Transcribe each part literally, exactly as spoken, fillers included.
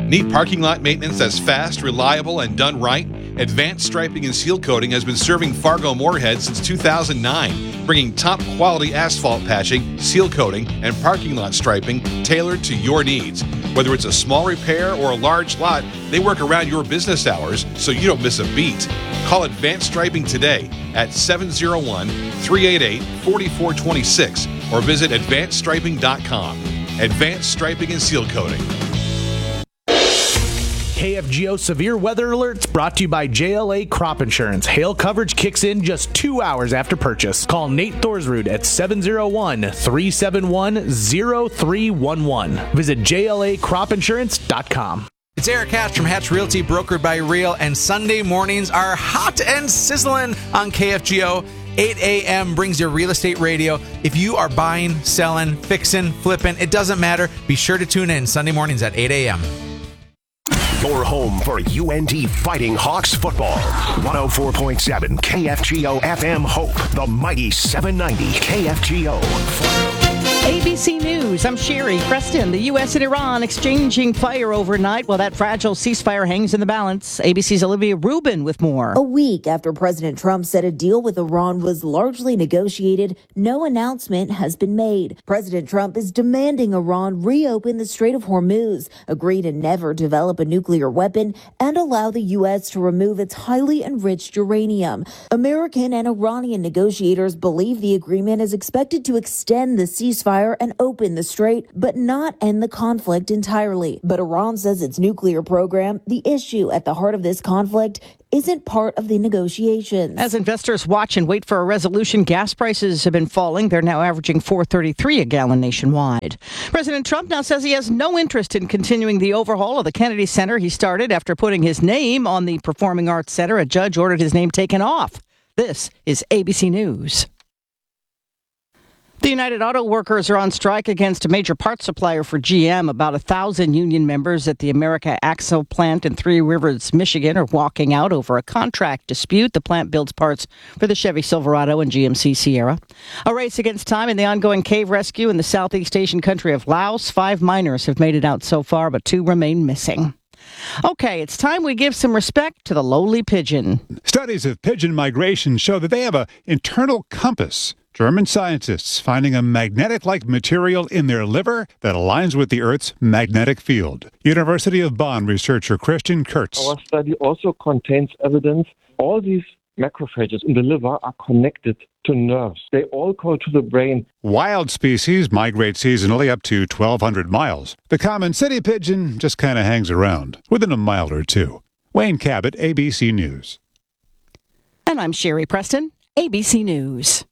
Need parking lot maintenance that's fast, reliable, and done right? Advanced Striping and Seal Coating has been serving Fargo-Moorhead since two thousand nine, bringing top-quality asphalt patching, seal coating, and parking lot striping tailored to your needs. Whether it's a small repair or a large lot, they work around your business hours so you don't miss a beat. Call Advanced Striping today at seven oh one, three eight eight, four four two six or visit advanced striping dot com. Advanced Striping and Seal Coating. K F G O Severe Weather Alerts brought to you by J L A Crop Insurance. Hail coverage kicks in just two hours after purchase. Call Nate Thorsrud at seven oh one, three seven one, oh three one one. Visit J L A crop insurance dot com. It's Eric Hatch from Hatch Realty, brokered by Real, and Sunday mornings are hot and sizzling on K F G O. eight a.m. brings your real estate radio. If you are buying, selling, fixing, flipping, it doesn't matter. Be sure to tune in Sunday mornings at eight a.m. Your home for U N T Fighting Hawks football. one oh four point seven K F G O F M Hope, the mighty seven ninety K F G O. A B C News, I'm Sherry Preston. The U S and Iran exchanging fire overnight while that fragile ceasefire hangs in the balance. A B C's Olivia Rubin with more. A week after President Trump said a deal with Iran was largely negotiated, no announcement has been made. President Trump is demanding Iran reopen the Strait of Hormuz, agree to never develop a nuclear weapon, and allow the U S to remove its highly enriched uranium. American and Iranian negotiators believe the agreement is expected to extend the ceasefire and open the strait, but not end the conflict entirely. But Iran says its nuclear program, the issue at the heart of this conflict, isn't part of the negotiations. As investors watch and wait for a resolution, gas prices have been falling. They're now averaging four thirty-three a gallon nationwide. President Trump now says he has no interest in continuing the overhaul of the Kennedy Center he started after putting his name on the Performing Arts Center. A judge ordered his name taken off. This is A B C News. The United Auto Workers are on strike against a major parts supplier for G M. About a thousand union members at the America Axle plant in Three Rivers, Michigan, are walking out over a contract dispute. The plant builds parts for the Chevy Silverado and G M C Sierra. A race against time in the ongoing cave rescue in the southeast Asian country of Laos. Five miners have made it out so far, but two remain missing. Okay, it's time we give some respect to the lowly pigeon. Studies of pigeon migration show that they have an internal compass. German scientists finding a magnetic-like material in their liver that aligns with the Earth's magnetic field. University of Bonn researcher Christian Kurtz. Our study also contains evidence all these macrophages in the liver are connected to nerves. They all go to the brain. Wild species migrate seasonally up to twelve hundred miles. The common city pigeon just kind of hangs around, within a mile or two. Wayne Cabot, A B C News. And I'm Sherry Preston, A B C News.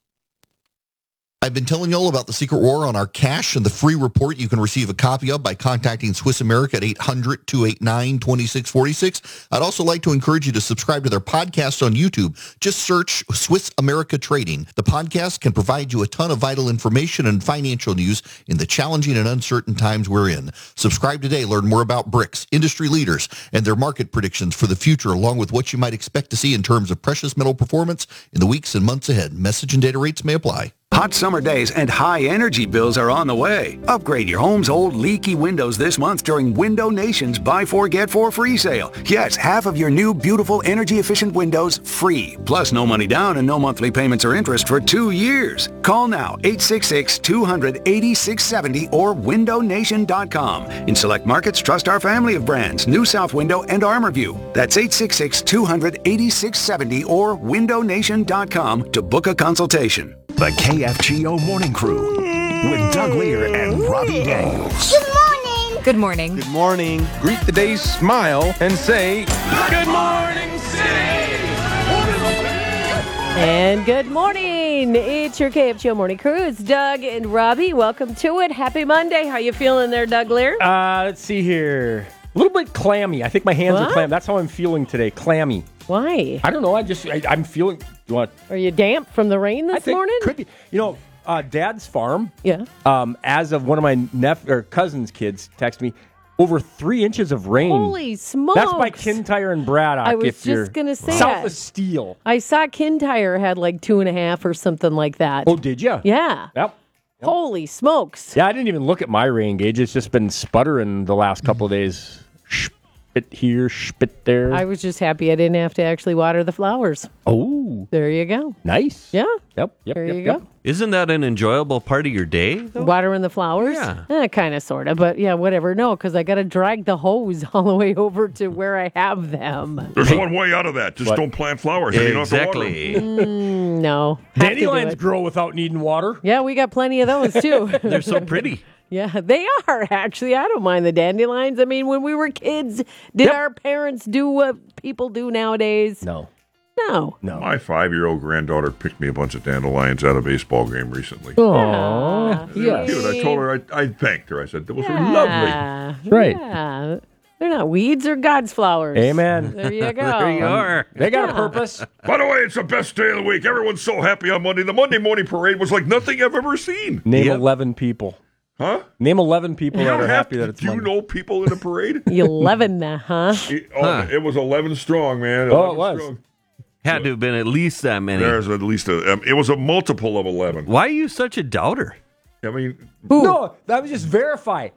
I've been telling you all about the secret war on our cash and the free report you can receive a copy of by contacting Swiss America at eight hundred, two eight nine, two six four six. I'd also like to encourage you to subscribe to their podcast on YouTube. Just search Swiss America Trading. The podcast can provide you a ton of vital information and financial news in the challenging and uncertain times we're in. Subscribe today. Learn more about BRICS, industry leaders, and their market predictions for the future, along with what you might expect to see in terms of precious metal performance in the weeks and months ahead. Message and data rates may apply. Hot summer days and high energy bills are on the way. Upgrade your home's old leaky windows this month during Window Nation's Buy Four Get Four free sale. Yes, half of your new beautiful energy efficient windows free. Plus no money down and no monthly payments or interest for two years. Call now eight six six, two hundred, eighty-six seventy or window nation dot com. In select markets, trust our family of brands, New South Window and ArmorView. That's eight six six, two hundred, eighty-six seventy or window nation dot com to book a consultation. The K F G O Morning Crew with Doug Lear and Robbie Daniels. Good morning. Good morning. Good morning. Greet the day, smile, and say, Good morning, City! And good morning. It's your K F G O Morning Crew. It's Doug and Robbie. Welcome to it. Happy Monday. How you feeling there, Doug Lear? Uh, let's see here. A little bit clammy. I think my hands what? are clammy. That's how I'm feeling today. Clammy. Why? I don't know. I just, I, I'm feeling, you want? Are you damp from the rain this I think morning? Could be. You know, uh, Dad's farm. Yeah. Um, as of one of my nep- or cousin's kids texted me, over three inches of rain. Holy smokes. That's by Kintyre and Braddock. I was if just going to say south that. of Steele. I saw Kintyre had like two and a half or something like that. Oh, did you? Yeah. Yep. Yep. Holy smokes. Yeah, I didn't even look at my rain gauge. It's just been sputtering the last couple of days. spit here, spit there. I was just happy I didn't have to actually water the flowers. Oh. There you go. Nice. Yeah. Yep. Yep. There yep, you yep. go. Isn't that an enjoyable part of your day, though? Watering the flowers? Yeah. Eh, kind of, sort of. But yeah, whatever. No, because I got to drag the hose all the way over to where I have them. There's one way out of that. Just What? don't plant flowers. and you don't have to water them. Exactly. Mm, no. Have to do Dandelions it. grow without needing water. Yeah, we got plenty of those, too. They're so pretty. Yeah, they are, actually. I don't mind the dandelions. I mean, when we were kids, did Yep. our parents do what people do nowadays? No. No. No. My five-year-old granddaughter picked me a bunch of dandelions at a baseball game recently. Aww. They were Yes. cute. I told her, I, I thanked her. I said, those were lovely. Yeah. Right. Yeah. They're not weeds, they're God's flowers. Amen. There you go. There you are. They got Yeah. a purpose. By the way, it's the best day of the week. Everyone's so happy on Monday. The Monday morning parade was like nothing I've ever seen. Name Yep. eleven people. Huh? Name eleven people You that don't are have happy to, that it's do you Monday. know people in the parade? eleven, huh? It, oh, Huh. it was eleven strong, man. Oh, it eleven was. strong. Had to have been at least that many. There's at least a. Um, it was a multiple of eleven. Why are you such a doubter? I mean, No, that was just verify.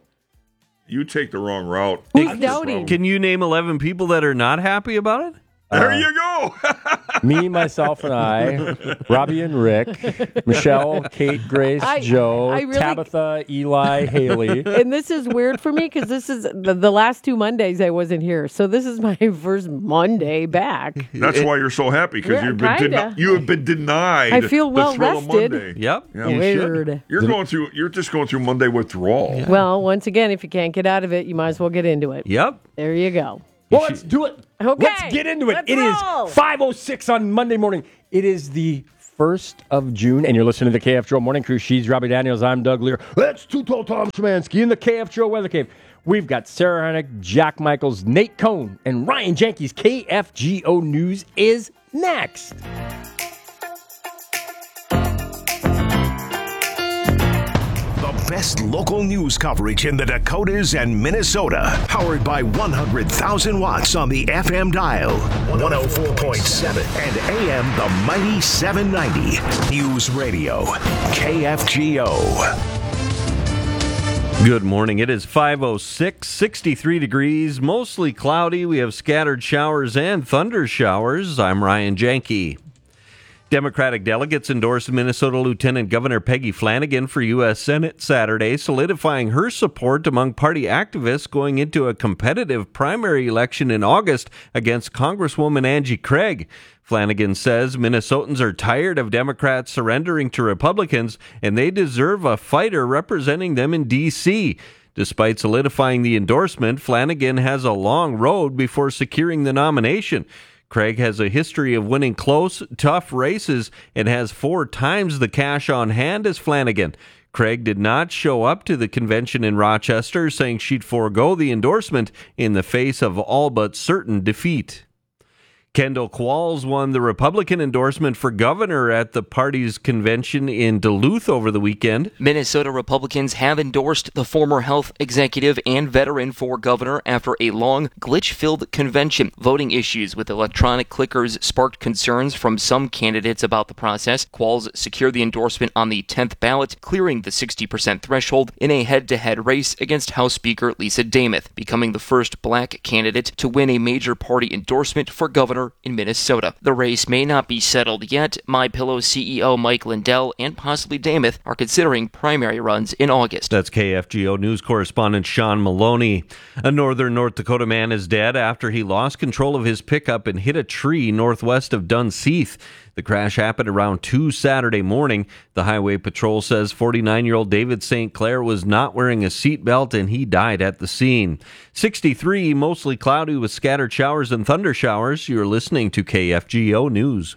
you take the wrong route. Who's That's the doubting? problem. Can you name eleven people that are not happy about it? There you go. Me, myself, and I, Robbie and Rick, Michelle, Kate, Grace, I- Joe, I really- Tabitha, Eli, Haley. And this is weird for me because this is the, the last two Mondays I wasn't here. So this is my first Monday back. That's why you're so happy because Yeah, you've been kinda. deni- you have been denied. I feel the well thrill of rested. Monday. Yep. Yeah, you Weird. should. You're going through. You're just going through Monday withdrawal. Well, once again, if you can't get out of it, you might as well get into it. Yep. There you go. Well, let's do it. Okay, Let's get into it. let's It is roll. five oh six on Monday morning. It is the first of June, and you're listening to the K F G O Morning Crew. She's Robbie Daniels. I'm Doug Lear. That's Tutal Tom Szymanski in the K F G O Weather Cave. We've got Sarah Harnick, Jack Michaels, Nate Cohn, and Ryan Jenkins. K F G O News is next. The best local news coverage in the Dakotas and Minnesota. Powered by one hundred thousand watts on the F M dial. one oh four point seven and A M the mighty seven ninety. News Radio. K F G O. Good morning. It is five oh six, sixty-three degrees, mostly cloudy. We have scattered showers and thunder showers. I'm Ryan Janke. Democratic delegates endorsed Minnesota Lieutenant Governor Peggy Flanagan for U S Senate Saturday, solidifying her support among party activists going into a competitive primary election in August against Congresswoman Angie Craig. Flanagan says Minnesotans are tired of Democrats surrendering to Republicans, and they deserve a fighter representing them in D C Despite solidifying the endorsement, Flanagan has a long road before securing the nomination. Craig has a history of winning close, tough races and has four times the cash on hand as Flanagan. Craig did not show up to the convention in Rochester, saying she'd forego the endorsement in the face of all but certain defeat. Kendall Qualls won the Republican endorsement for governor at the party's convention in Duluth over the weekend. Minnesota Republicans have endorsed the former health executive and veteran for governor after a long, glitch-filled convention. Voting issues with electronic clickers sparked concerns from some candidates about the process. Qualls secured the endorsement on the tenth ballot, clearing the sixty percent threshold in a head-to-head race against House Speaker Lisa Dameth, becoming the first black candidate to win a major party endorsement for governor in Minnesota. The race may not be settled yet. MyPillow C E O Mike Lindell and possibly Dameth are considering primary runs in August. That's K F G O News correspondent Sean Maloney. A northern North Dakota man is dead after he lost control of his pickup and hit a tree northwest of Dunseith. The crash happened around two Saturday morning. The Highway Patrol says forty-nine-year-old David Saint Clair was not wearing a seatbelt and he died at the scene. sixty-three, mostly cloudy with scattered showers and thunder showers. You're listening to K F G O News.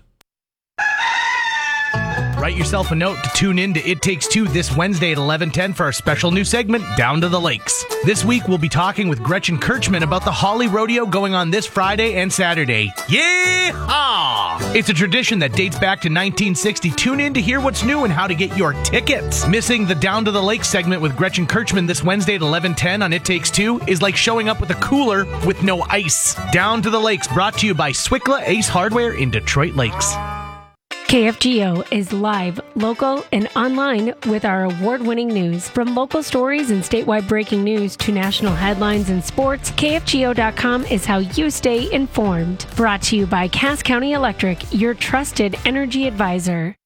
Write yourself a note to tune in to It Takes Two this Wednesday at eleven ten for our special new segment, Down to the Lakes. This week, we'll be talking with Gretchen Kirchman about the Holly Rodeo going on this Friday and Saturday. Yeehaw! It's a tradition that dates back to nineteen sixty. Tune in to hear what's new and how to get your tickets. Missing the Down to the Lakes segment with Gretchen Kirchman this Wednesday at eleven ten on It Takes Two is like showing up with a cooler with no ice. Down to the Lakes, brought to you by Swickla Ace Hardware in Detroit Lakes. K F G O is live, local, and online with our award-winning news. From local stories and statewide breaking news to national headlines and sports, K F G O dot com is how you stay informed. Brought to you by Cass County Electric, your trusted energy advisor.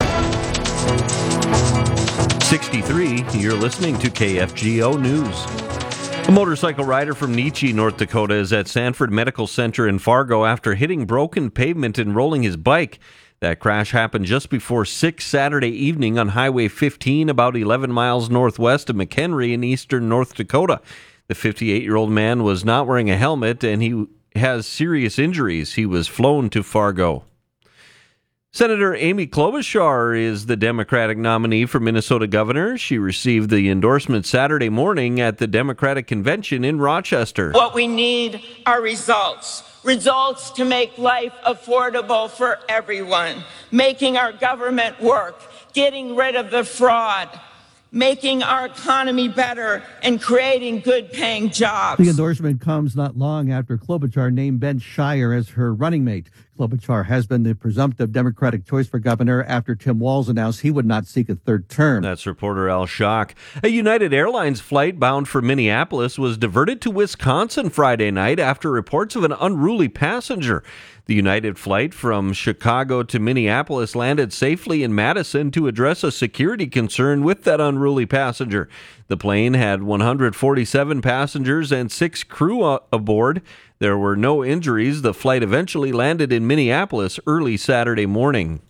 sixty-three, you're listening to K F G O News. A motorcycle rider from Nietzsche, North Dakota is at Sanford Medical Center in Fargo after hitting broken pavement and rolling his bike. That crash happened just before six Saturday evening on Highway fifteen, about eleven miles northwest of McHenry in eastern North Dakota. The fifty-eight-year-old man was not wearing a helmet and he has serious injuries. He was flown to Fargo. Senator Amy Klobuchar is the Democratic nominee for Minnesota governor. She received the endorsement Saturday morning at the Democratic convention in Rochester. What we need are results. Results to make life affordable for everyone, making our government work, getting rid of the fraud, making our economy better, and creating good-paying jobs. The endorsement comes not long after Klobuchar named Ben Shire as her running mate. Klobuchar has been the presumptive Democratic choice for governor after Tim Walz announced he would not seek a third term. That's reporter Al Schock. A United Airlines flight bound for Minneapolis was diverted to Wisconsin Friday night after reports of an unruly passenger. The United flight from Chicago to Minneapolis landed safely in Madison to address a security concern with that unruly passenger. The plane had one hundred forty-seven passengers and six crew a- aboard. There were no injuries. The flight eventually landed in Minneapolis early Saturday morning.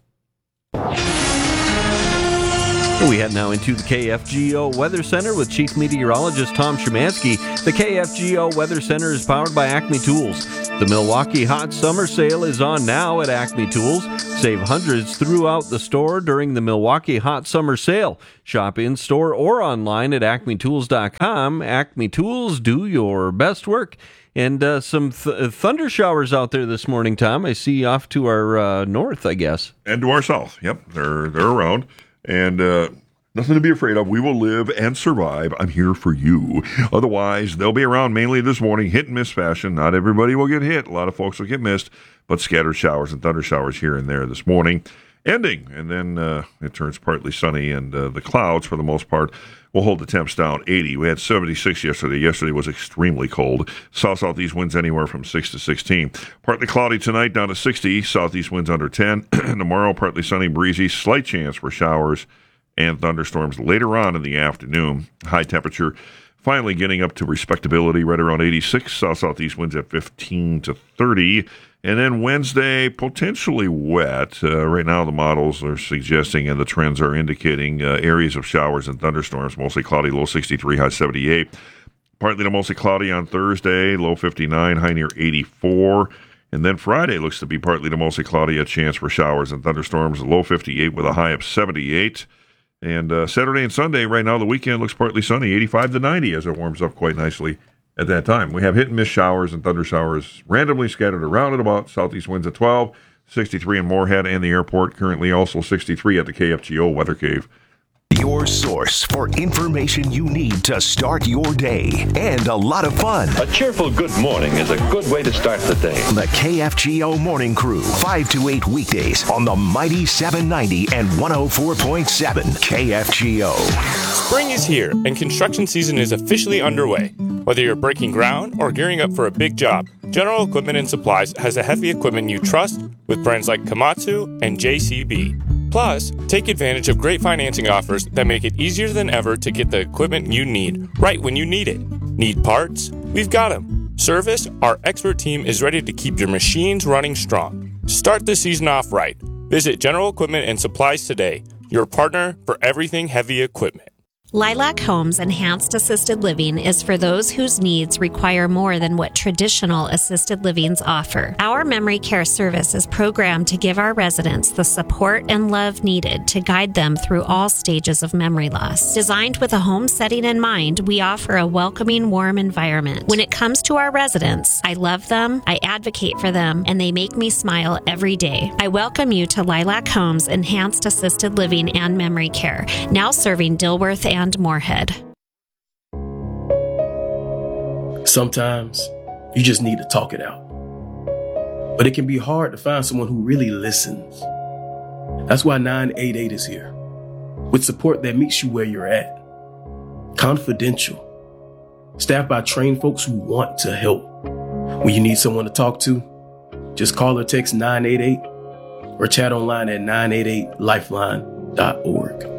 We head now into the K F G O Weather Center with Chief Meteorologist Tom Szymanski. The K F G O Weather Center is powered by Acme Tools. The Milwaukee Hot Summer Sale is on now at Acme Tools. Save hundreds throughout the store during the Milwaukee Hot Summer Sale. Shop in-store or online at acme tools dot com. Acme Tools, do your best work. And uh, some th- thunder showers out there this morning, Tom. I see off to our uh, north, I guess. And to our south. Yep, they're they're around. And uh, nothing to be afraid of. We will live and survive. I'm here for you. Otherwise, they'll be around mainly this morning, hit and miss fashion. Not everybody will get hit. A lot of folks will get missed, but scattered showers and thunder showers here and there this morning. Ending, and then uh, it turns partly sunny, and uh, the clouds, for the most part, will hold the temps down eighty. We had seventy-six yesterday. Yesterday was extremely cold. South-southeast winds anywhere from six to sixteen. Partly cloudy tonight, down to sixty. Southeast winds under ten. Tomorrow, partly sunny, breezy. Slight chance for showers and thunderstorms later on in the afternoon. High temperature finally getting up to respectability, right around eighty-six. South-southeast winds at fifteen to thirty. And then Wednesday, potentially wet. Uh, right now, the models are suggesting and the trends are indicating uh, areas of showers and thunderstorms. Mostly cloudy, low sixty-three, high seventy-eight. Partly to mostly cloudy on Thursday, low fifty-nine, high near eighty-four. And then Friday looks to be partly to mostly cloudy, a chance for showers and thunderstorms, low fifty-eight with a high of seventy-eight. And uh, Saturday and Sunday, right now, the weekend looks partly sunny, eighty-five to ninety as it warms up quite nicely. At that time, we have hit and miss showers and thunder showers randomly scattered around and about. Southeast winds at twelve, sixty-three in Moorhead and the airport. Currently also sixty-three at the K F G O Weather Cave. Your source for information you need to start your day and a lot of fun. A cheerful good morning is a good way to start the day. The K F G O Morning Crew, five to eight weekdays on the mighty seven ninety and one oh four point seven K F G O. Spring is here and construction season is officially underway. Whether you're breaking ground or gearing up for a big job, General Equipment and Supplies has the heavy equipment you trust with brands like Komatsu and J C B. Plus, take advantage of great financing offers that make it easier than ever to get the equipment you need right when you need it. Need parts? We've got them. Service? Our expert team is ready to keep your machines running strong. Start the season off right. Visit General Equipment and Supplies today, your partner for everything heavy equipment. Lilac Homes Enhanced Assisted Living is for those whose needs require more than what traditional assisted livings offer. Our memory care service is programmed to give our residents the support and love needed to guide them through all stages of memory loss. Designed with a home setting in mind, we offer a welcoming, warm environment. When it comes to our residents, I love them, I advocate for them, and they make me smile every day. I welcome you to Lilac Homes Enhanced Assisted Living and Memory Care, now serving Dilworth and and Moorhead. Sometimes you just need to talk it out. But it can be hard to find someone who really listens. That's why nine eight eight is here, with support that meets you where you're at. Confidential. Staffed by trained folks who want to help. When you need someone to talk to, just call or text nine eight eight or chat online at nine eight eight lifeline dot org.